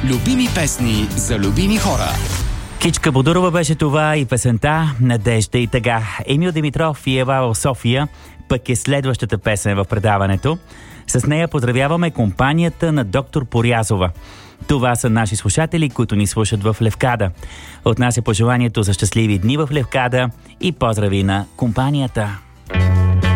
Любими песни за любими хора. Кичка Бодурова беше това и песента "Надежда и тъга". Емил Димитров и Ева в София пък е следващата песен в предаването. С нея поздравяваме компанията на доктор Порязова. Това са наши слушатели, които ни слушат в Левкада. От нас е пожеланието за щастливи дни в Левкада и поздрави на компанията.